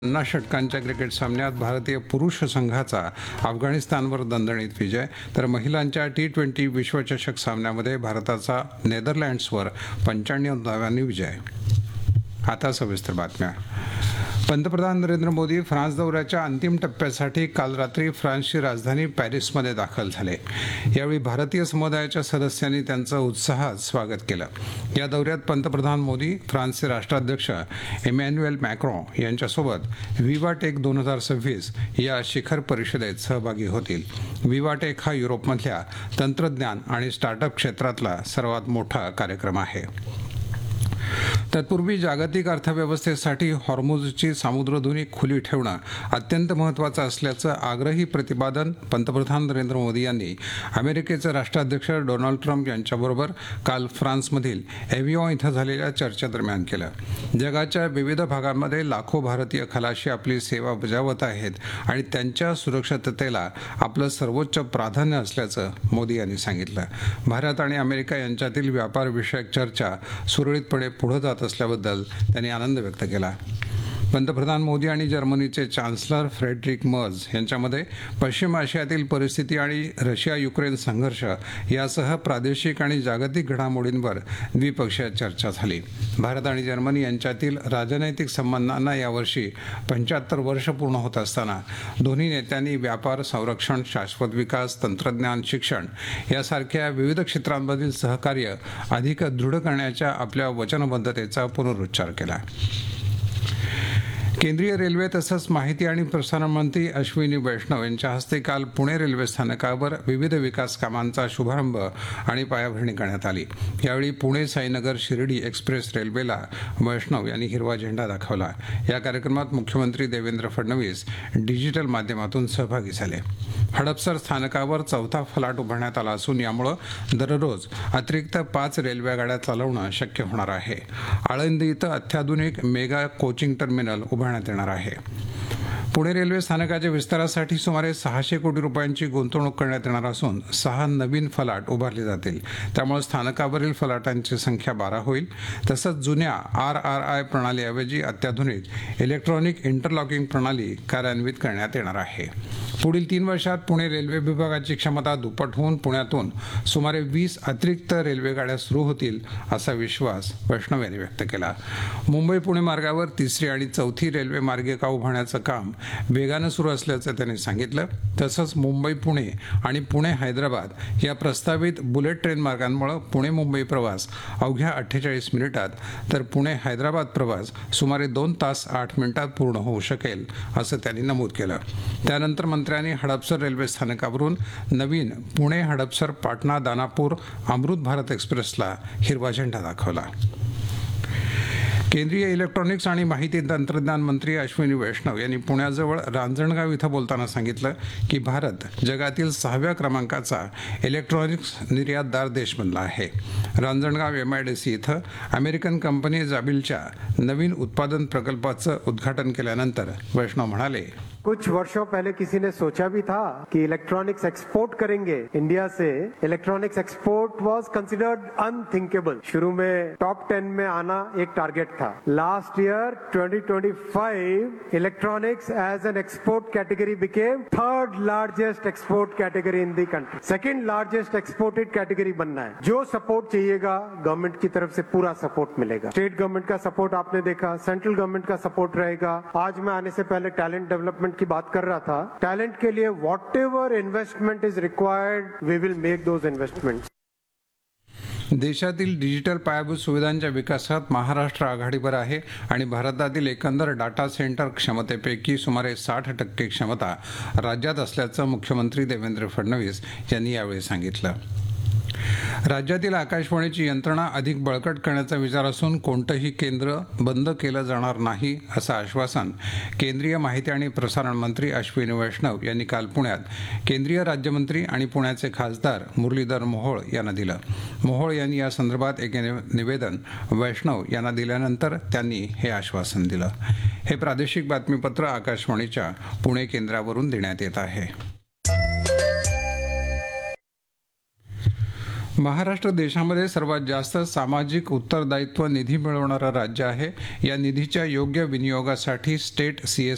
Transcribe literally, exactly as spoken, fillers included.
पन्नास षटकांच्या क्रिकेट सामन्यात भारतीय पुरुष संघाचा अफगाणिस्तानवर दणदणीत विजय, तर महिलांच्या टी ट्वेंटी विश्वचषक सामन्यामध्ये भारताचा नेदरलँड्सवर पंच्याण्णव धावांनी विजय. आता सविस्तर बातम्या. पंतप्रधान नरेंद्र मोदी फ्रान्स दौऱ्याच्या अंतिम टप्प्यासाठी काल रात्री फ्रान्सची राजधानी पॅरिसमध्ये दाखल झाले. यावेळी भारतीय समुदायाच्या सदस्यांनी त्यांचं उत्साहात स्वागत केलं. या दौऱ्यात पंतप्रधान मोदी फ्रान्सचे राष्ट्राध्यक्ष इमॅन्युएल मॅक्रॉन यांच्यासोबत विवा टेक दोन हजार सव्वीस या शिखर परिषदेत सहभागी होतील. विवा टेक हा युरोपमधल्या तंत्रज्ञान आणि स्टार्टअप क्षेत्रातला सर्वात मोठा कार्यक्रम आहे. तत्पूर्वी जागतिक अर्थव्यवस्थेसाठी हॉर्मुझची सामुद्रधुनी खुली ठेवणं अत्यंत महत्त्वाचं असल्याचं आग्रही प्रतिपादन पंतप्रधान नरेंद्र मोदी यांनी अमेरिकेचे राष्ट्राध्यक्ष डोनाल्ड ट्रम्प यांच्याबरोबर काल फ्रान्समधील एव्हियॉन इथं झालेल्या चर्चेदरम्यान केलं. जगाच्या विविध भागांमध्ये लाखो भारतीय खलाशी आपली सेवा बजावत आहेत आणि त्यांच्या सुरक्षिततेला आपलं सर्वोच्च प्राधान्य असल्याचं मोदी यांनी सांगितलं. भारत आणि अमेरिका यांच्यातील व्यापारविषयक चर्चा सुरळीतपणे पुढे जात असल्याबद्दल त्यांनी आनंद व्यक्त केला. पंतप्रधान मोदी आणि जर्मनीचे चान्सलर फ्रेडरिक मर्ज यांच्यामध्ये पश्चिम आशियातील परिस्थिती आणि रशिया युक्रेन संघर्ष यासह प्रादेशिक आणि जागतिक घडामोडींवर द्विपक्षीय चर्चा झाली. भारत आणि जर्मनी यांच्यातील राजनैतिक संबंधांना यावर्षी पंच्याहत्तर वर्ष पूर्ण होत असताना दोन्ही नेत्यांनी व्यापार, संरक्षण, शाश्वत विकास, तंत्रज्ञान, शिक्षण यासारख्या विविध क्षेत्रांमधील सहकार्य अधिक दृढ करण्याच्या आपल्या वचनबद्धतेचा पुनरुच्चार केला. केंद्रीय रेल्वे तसंच माहिती आणि प्रसारण मंत्री अश्विनी वैष्णव यांच्या हस्ते काल पुणे रेल्वे स्थानकावर विविध विकास कामांचा शुभारंभ आणि पायाभरणी करण्यात आली. यावेळी पुणे साईनगर शिर्डी एक्सप्रेस रेल्वेला वैष्णव यांनी हिरवा झेंडा दाखवला. या कार्यक्रमात मुख्यमंत्री देवेंद्र फडणवीस डिजिटल माध्यमातून सहभागी झाले. हडपसर स्थानकावर चौथा फलाट उभारण्यात आला असून यामुळे दररोज अतिरिक्त पाच रेल्वे गाड्या चालवणं शक्य होणार आहे. आळंदी इथं अत्याधुनिक मेगा कोचिंग टर्मिनल उभारण्यात येणार आहे. पुणे रेल्वे स्थानकाच्या विस्तारासाठी सुमारे सहाशे कोटी रुपयांची गुंतवणूक करण्यात येणार असून सहा नवीन फलाट उभारले जातील. त्यामुळे स्थानकावरील फलाटांची संख्या बारा होईल. तसंच जुन्या आर आर आय प्रणालीऐवजी अत्याधुनिक इलेक्ट्रॉनिक इंटरलॉकिंग प्रणाली कार्यान्वित करण्यात येणार आहे. पुढील तीन वर्षात पुणे रेल्वे विभागाची क्षमता दुप्पट होऊन पुण्यातून सुमारे वीस अतिरिक्त रेल्वे गाड्या सुरू होतील असा विश्वास वैष्णव यांनी व्यक्त केला. मुंबई पुणे मार्गावर तिसरी आणि चौथी रेल्वे मार्गिका उभारण्याचं काम वेगानं सुरू असल्याचं त्यांनी सांगितलं. तसंच मुंबई पुणे आणि पुणे हैदराबाद या प्रस्तावित बुलेट ट्रेन मार्गांमुळे पुणे मुंबई प्रवास अवघ्या अठ्ठेचाळीस मिनिटात तर पुणे हैदराबाद प्रवास सुमारे दोन तास आठ मिनिटात पूर्ण होऊ शकेल असं त्यांनी नमूद केलं. त्यानंतर मंत्र्यांनी हडपसर रेल्वे स्थानकावरून नवीन पुणे हडपसर पाटणा दानापूर अमृत भारत एक्सप्रेसला हिरवा झेंडा दाखवला. केंद्रीय इलेक्ट्रॉनिक्स आणि माहिती तंत्रज्ञान मंत्री अश्विनी वैष्णव यांनी पुण्याजवळ रांजणगाव इथं बोलताना सांगितलं की भारत जगातील सहाव्या क्रमांकाचा इलेक्ट्रॉनिक्स निर्यातदार देश बनला आहे. Ranjangaon M I D C इथं अमेरिकन कंपनी जाबिलच्या नवीन उत्पादन प्रकल्पाचं उद्घाटन केल्यानंतर वैष्णव म्हणाले, कुछ वर्षों पहले किसी ने सोचा भी था कि इलेक्ट्रॉनिक्स एक्सपोर्ट करेंगे इंडिया से. इलेक्ट्रॉनिक्स एक्सपोर्ट वाज कंसिडर्ड अनथिंकेबल. शुरू में टॉप टेन में आना एक टारगेट था. Last year twenty twenty five electronics as an export category became third largest export category in the country. Second largest exported category बनना है. जो सपोर्ट चाहिएगा गवर्नमेंट की तरफ से पूरा सपोर्ट मिलेगा. स्टेट गवर्नमेंट का सपोर्ट आपने देखा, सेंट्रल गवर्नमेंट का सपोर्ट रहेगा. आज मैं आने से पहले टैलेंट डेवलपमेंट की बात कर रहा था. टैलेंट के लिए what ever investment is required we will make those investments. देशातील डिजिटल पायाभूत सुविधांच्या विकासात महाराष्ट्र आघाडीवर आहे आणि भारतातील एकंदर डाटा सेंटर क्षमतेपैकी सुमारे साठ टक्के क्षमता राज्यात असल्याचं मुख्यमंत्री देवेंद्र फडणवीस यांनी यावेळी सांगितलं. राज्यातील आकाशवाणीची यंत्रणा अधिक बळकट करण्याचा विचार असून कोणतंही केंद्र बंद केलं जाणार नाही असं आश्वासन केंद्रीय माहिती आणि प्रसारण मंत्री अश्विनी वैष्णव यांनी काल पुण्यात केंद्रीय राज्यमंत्री आणि पुण्याचे खासदार मुरलीधर मोहोळ यांना दिलं. मोहोळ यांनी या संदर्भात एक निवेदन वैष्णव यांना दिल्यानंतर त्यांनी हे आश्वासन दिलं. हे प्रादेशिक बातमीपत्र आकाशवाणीच्या पुणे केंद्रावरून देण्यात येत आहे. महाराष्ट्र देशामध्ये सर्वात जास्त सामाजिक उत्तरदायित्व निधी मिळवणारं राज्य आहे. या निधीच्या योग्य विनियोगासाठी स्टेट सी एस